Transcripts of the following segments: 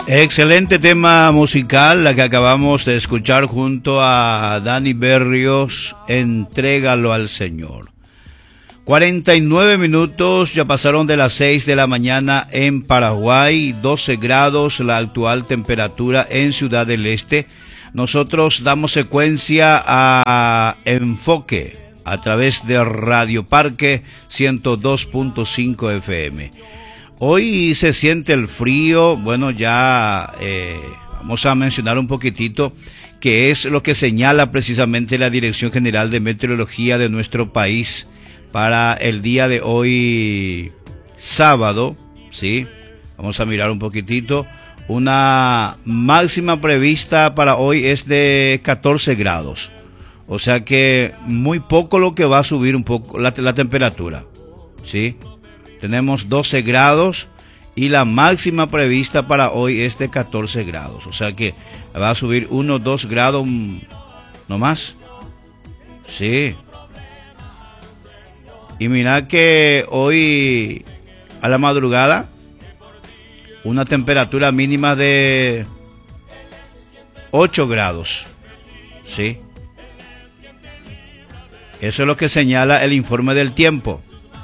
Excelente tema musical, la que acabamos de escuchar junto a Dani Berrios, Entrégalo al Señor. 49 minutos, ya pasaron de las 6 de la mañana en Paraguay, 12 grados la actual temperatura en Ciudad del Este. Nosotros damos secuencia a Enfoque a través de Radio Parque 102.5 FM. Hoy se siente el frío, bueno, ya vamos a mencionar un poquitito que es lo que señala precisamente la Dirección General de Meteorología de nuestro país para el día de hoy, sábado, ¿sí? Vamos a mirar un poquitito. Una máxima prevista para hoy es de 14 grados, o sea que muy poco lo que va a subir un poco la temperatura, ¿sí? Tenemos 12 grados y la máxima prevista para hoy es de 14 grados. O sea que va a subir 1 o 2 grados no más. Sí. Y mira que hoy a la madrugada una temperatura mínima de 8 grados. Sí. Eso es lo que señala el informe del tiempo.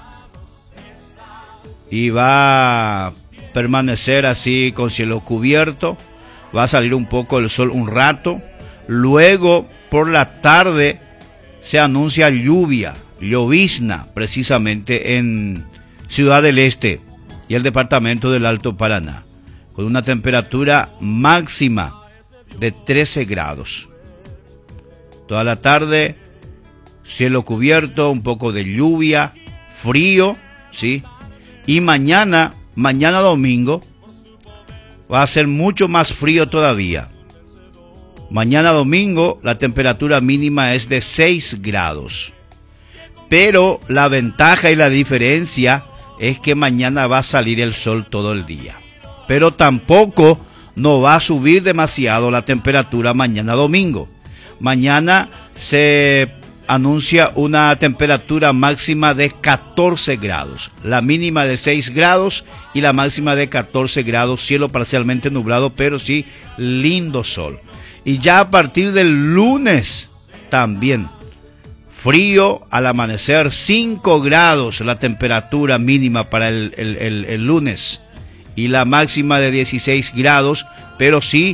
Y va a permanecer así con cielo cubierto, va a salir un poco el sol un rato, luego por la tarde se anuncia lluvia, llovizna, precisamente en Ciudad del Este y el departamento del Alto Paraná, con una temperatura máxima de 13 grados. Toda la tarde, cielo cubierto, un poco de lluvia, frío, ¿sí? Y mañana domingo, va a ser mucho más frío todavía. Mañana domingo, la temperatura mínima es de 6 grados. Pero la ventaja y la diferencia es que mañana va a salir el sol todo el día. Pero tampoco no va a subir demasiado la temperatura mañana domingo. Mañana se anuncia una temperatura máxima de 14 grados, la mínima de 6 grados y la máxima de 14 grados, cielo parcialmente nublado, pero sí lindo sol. Y ya a partir del lunes también, frío al amanecer, 5 grados la temperatura mínima para el lunes y la máxima de 16 grados, pero sí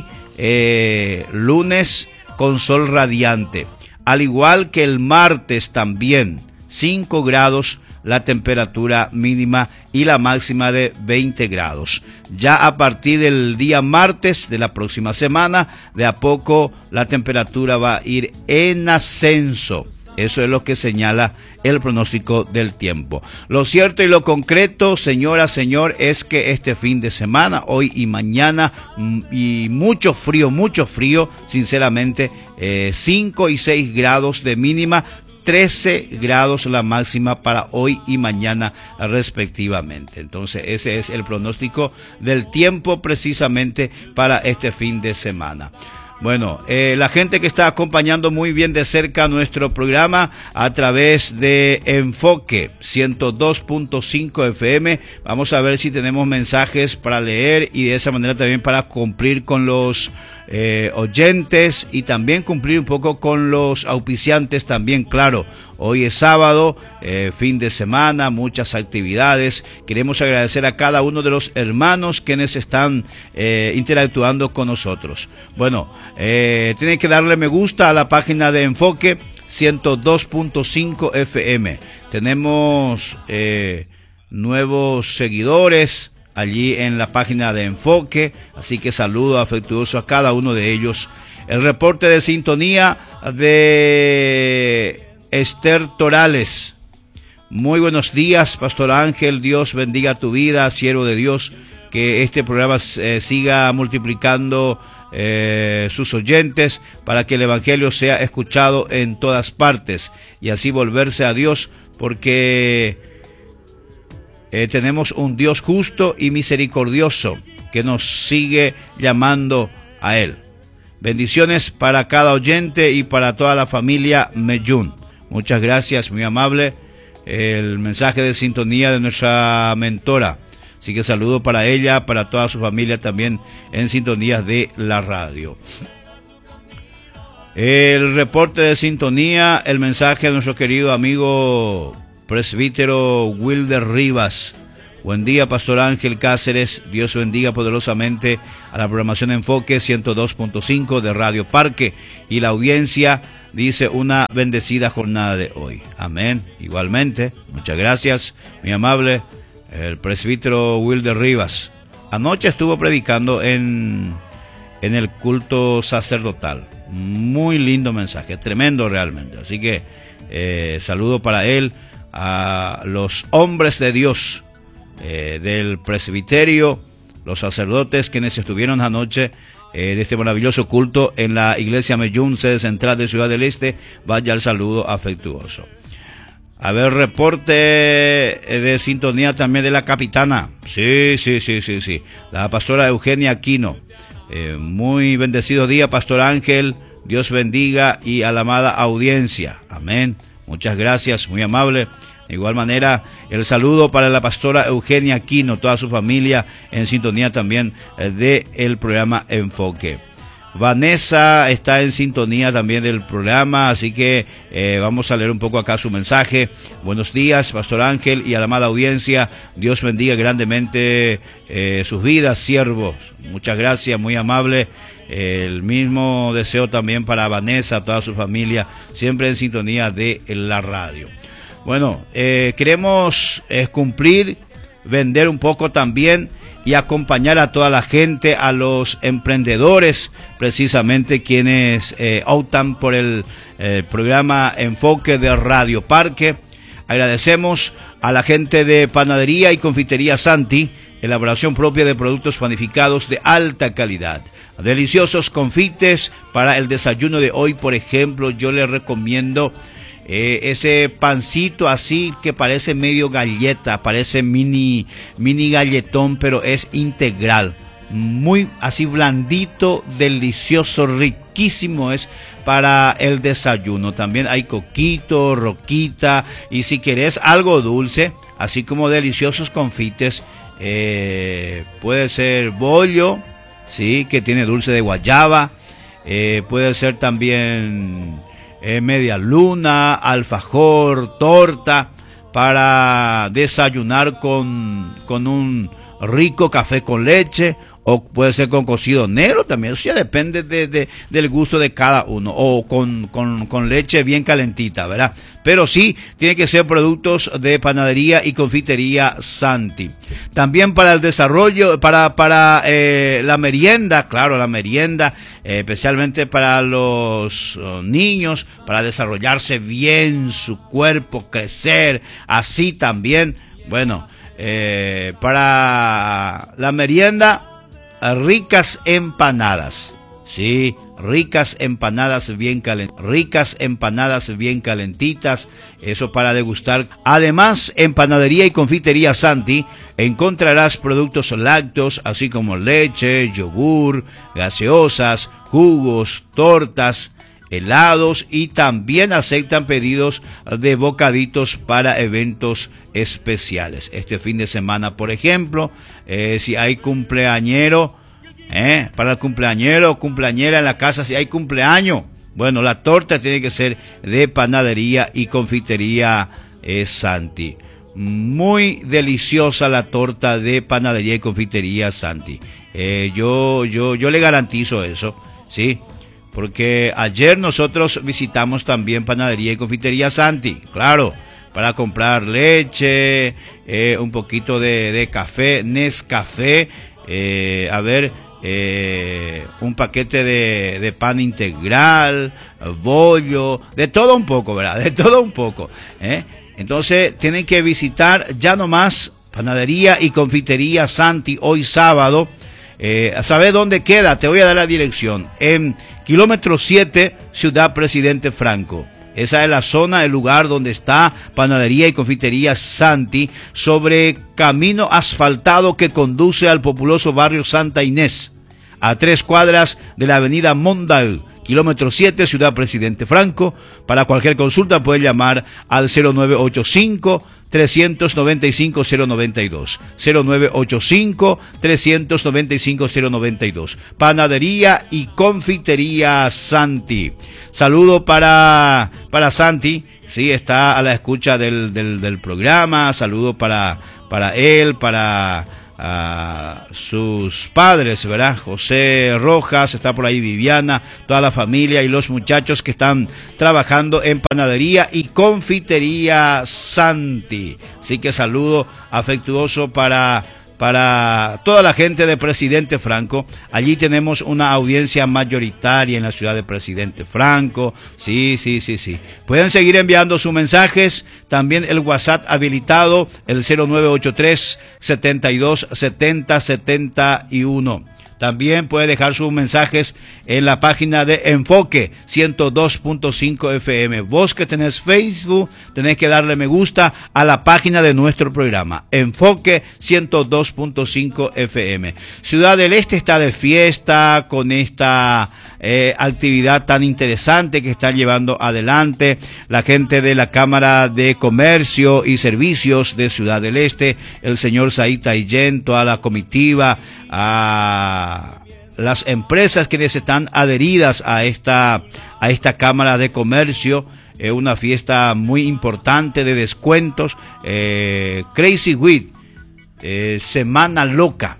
lunes con sol radiante. Al igual que el martes también, 5 grados la temperatura mínima y la máxima de 20 grados. Ya a partir del día martes de la próxima semana, de a poco la temperatura va a ir en ascenso. Eso es lo que señala el pronóstico del tiempo. Lo cierto y lo concreto, señora, señor, es que este fin de semana, hoy y mañana, y mucho frío, sinceramente, 5 y 6 grados de mínima, 13 grados la máxima para hoy y mañana respectivamente. Entonces ese es el pronóstico del tiempo precisamente para este fin de semana. Bueno, la gente que está acompañando muy bien de cerca nuestro programa a través de Enfoque 102.5 FM, vamos a ver si tenemos mensajes para leer y de esa manera también para cumplir con los oyentes y también cumplir un poco con los auspiciantes también, claro. Hoy es sábado, fin de semana, muchas actividades. Queremos agradecer a cada uno de los hermanos quienes están interactuando con nosotros. Bueno, tienen que darle me gusta a la página de Enfoque 102.5 FM. Tenemos nuevos seguidores allí en la página de Enfoque, así que saludo afectuoso a cada uno de ellos. El reporte de sintonía de Esther Torales. Muy buenos días, Pastor Ángel, Dios bendiga tu vida, siervo de Dios, que este programa siga multiplicando sus oyentes para que el Evangelio sea escuchado en todas partes y así volverse a Dios, porque tenemos un Dios justo y misericordioso que nos sigue llamando a Él. Bendiciones para cada oyente y para toda la familia Meyún. Muchas gracias, muy amable. El mensaje de sintonía de nuestra mentora. Así que saludo para ella, para toda su familia también en sintonías de la radio. El reporte de sintonía, el mensaje de nuestro querido amigo presbítero Wilder Rivas. Buen día, Pastor Ángel Cáceres. Dios bendiga poderosamente a la programación Enfoque 102.5 de Radio Parque y la audiencia. Dice, una bendecida jornada de hoy. Amén. Igualmente, muchas gracias, mi amable, el presbítero Wilder Rivas. Anoche estuvo predicando en el culto sacerdotal. Muy lindo mensaje, tremendo realmente. Así que saludo para él, a los hombres de Dios del presbiterio, los sacerdotes quienes estuvieron anoche de este maravilloso culto en la iglesia Meyún, sede central de Ciudad del Este. Vaya el saludo afectuoso. A ver, reporte de sintonía también de la capitana. Sí. La pastora Eugenia Aquino. Muy bendecido día, Pastor Ángel. Dios bendiga y a la amada audiencia. Amén. Muchas gracias, muy amable. De igual manera, el saludo para la pastora Eugenia Aquino, toda su familia en sintonía también del programa Enfoque. Vanessa está en sintonía también del programa, así que vamos a leer un poco acá su mensaje. Buenos días, Pastor Ángel y a la amada audiencia. Dios bendiga grandemente sus vidas, siervos. Muchas gracias, muy amable. El mismo deseo también para Vanessa, toda su familia, siempre en sintonía de la radio. Bueno, queremos cumplir, vender un poco también y acompañar a toda la gente, a los emprendedores, precisamente quienes optan por el programa Enfoque de Radio Parque. Agradecemos a la gente de Panadería y Confitería Santi, elaboración propia de productos panificados de alta calidad. Deliciosos confites para el desayuno de hoy, por ejemplo, yo les recomiendo ese pancito así que parece medio galleta, parece mini galletón, pero es integral, muy así blandito, delicioso, riquísimo es para el desayuno. También hay coquito, roquita, y si querés algo dulce, así como deliciosos confites, puede ser bollo, sí, que tiene dulce de guayaba, puede ser también media luna, alfajor, torta, para desayunar con un rico café con leche, o puede ser con cocido negro también. Eso ya depende del gusto de cada uno, o con leche bien calentita, ¿verdad? Pero sí, tiene que ser productos de Panadería y Confitería Santi. También para el desarrollo, para la merienda, claro, la merienda, especialmente para los niños, para desarrollarse bien su cuerpo, crecer, así también. Bueno, para la merienda, ricas empanadas, sí, ricas empanadas bien calentitas, eso para degustar. Además, en Panadería y Confitería Santi encontrarás productos lácteos, así como leche, yogur, gaseosas, jugos, tortas, helados, y también aceptan pedidos de bocaditos para eventos especiales. Este fin de semana, por ejemplo, si hay cumpleañero, para el cumpleañero o cumpleañera en la casa, si hay cumpleaños, bueno, la torta tiene que ser de Panadería y Confitería Santi. Muy deliciosa la torta de Panadería y Confitería Santi. Yo le garantizo eso, ¿sí? Porque ayer nosotros visitamos también Panadería y Confitería Santi, claro, para comprar leche, un poquito de café, Nescafé, un paquete de pan integral, bollo, de todo un poco, ¿verdad? De todo un poco, Entonces tienen que visitar ya nomás Panadería y Confitería Santi hoy sábado. ¿Sabes dónde queda? Te voy a dar la dirección. En kilómetro 7, Ciudad Presidente Franco. Esa es la zona, el lugar donde está Panadería y Confitería Santi, sobre camino asfaltado que conduce al populoso barrio Santa Inés, a 3 cuadras de la avenida Mondal, kilómetro 7, Ciudad Presidente Franco. Para cualquier consulta puede llamar al 0985 0985-395-092. 0985-395-092. Panadería y confitería Santi. Saludo para Santi. Sí, está a la escucha del programa. Saludo para él, para sus padres, ¿verdad? José Rojas, está por ahí Viviana, toda la familia y los muchachos que están trabajando en panadería y confitería Santi. Así que saludo afectuoso para toda la gente de Presidente Franco. Allí tenemos una audiencia mayoritaria en la ciudad de Presidente Franco. Sí. Pueden seguir enviando sus mensajes. También el WhatsApp habilitado, el 0983 72 70 71. También puede dejar sus mensajes en la página de Enfoque 102.5 FM. Vos que tenés Facebook, tenés que darle me gusta a la página de nuestro programa, Enfoque 102.5 FM. Ciudad del Este está de fiesta con esta actividad tan interesante que está llevando adelante la gente de la Cámara de Comercio y Servicios de Ciudad del Este, el señor Said Taillén, toda la comitiva, a las empresas que están adheridas a esta Cámara de Comercio. Una fiesta muy importante de descuentos. Crazy Week, Semana Loca.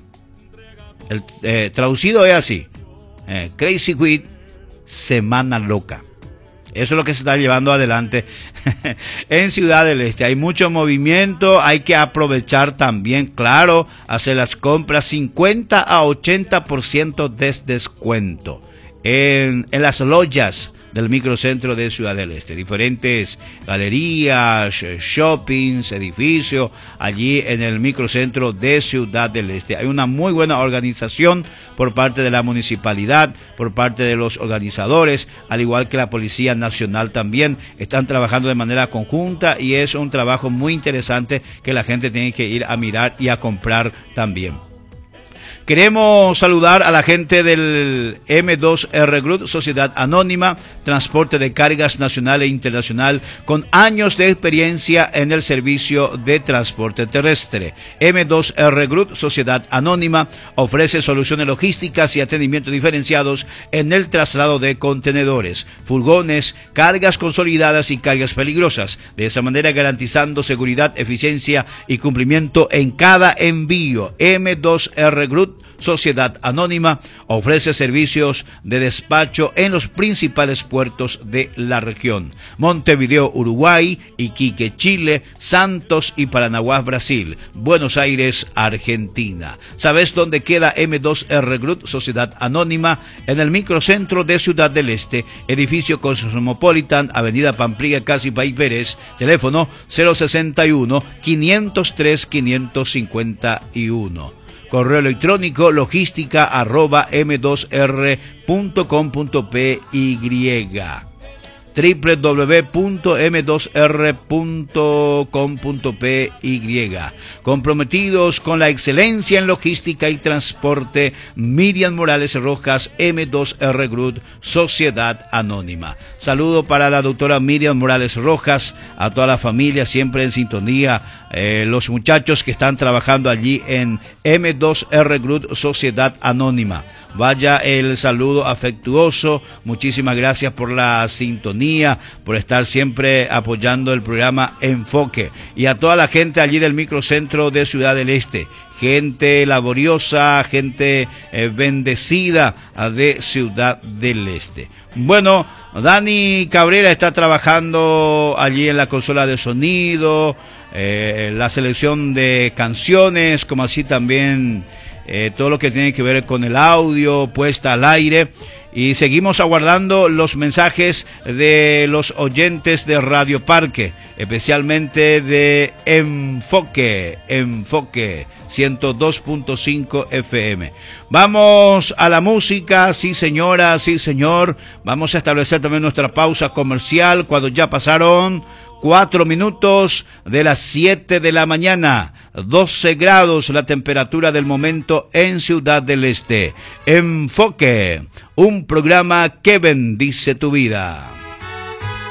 Traducido es así. Crazy Week, Semana Loca. Eso es lo que se está llevando adelante en Ciudad del Este. Hay mucho movimiento, hay que aprovechar también, claro, hacer las compras 50 a 80% de descuento en las lojas del microcentro de Ciudad del Este. Diferentes galerías, shoppings, edificios, allí en el microcentro de Ciudad del Este. Hay una muy buena organización por parte de la municipalidad, por parte de los organizadores, al igual que la Policía Nacional también. Están trabajando de manera conjunta y es un trabajo muy interesante que la gente tiene que ir a mirar y a comprar también. Queremos saludar a la gente del M2R Group, Sociedad Anónima, transporte de cargas nacional e internacional, con años de experiencia en el servicio de transporte terrestre. M2R Group, Sociedad Anónima, ofrece soluciones logísticas y atendimientos diferenciados en el traslado de contenedores, furgones, cargas consolidadas y cargas peligrosas. De esa manera garantizando seguridad, eficiencia y cumplimiento en cada envío. M2R Group, Sociedad Anónima, ofrece servicios de despacho en los principales puertos de la región: Montevideo, Uruguay; Iquique, Chile; Santos y Paranaguá, Brasil; Buenos Aires, Argentina. ¿Sabes dónde queda M2R Group, Sociedad Anónima? En el microcentro de Ciudad del Este, edificio Cosmopolitan, Avenida Pamplilla, casi País Pérez. Teléfono 061-503-551. Correo electrónico logística@m2r.com.py. www.m2r.com.py. Comprometidos con la excelencia en logística y transporte, Miriam Morales Rojas, M2R Group, Sociedad Anónima. Saludo para la doctora Miriam Morales Rojas, a toda la familia siempre en sintonía, los muchachos que están trabajando allí en M2R Group, Sociedad Anónima. Vaya el saludo afectuoso, muchísimas gracias por la sintonía, por estar siempre apoyando el programa Enfoque, y a toda la gente allí del microcentro de Ciudad del Este, gente laboriosa, gente bendecida de Ciudad del Este. Bueno, Dani Cabrera está trabajando allí en la consola de sonido, la selección de canciones, como así también todo lo que tiene que ver con el audio, puesta al aire. Y seguimos aguardando los mensajes de los oyentes de Radio Parque, especialmente de Enfoque 102.5 FM. Vamos a la música, sí señora, sí señor. Vamos a establecer también nuestra pausa comercial cuando ya pasaron 4 minutos de las 7 de la mañana, 12 grados la temperatura del momento en Ciudad del Este. Enfoque, un programa que bendice tu vida.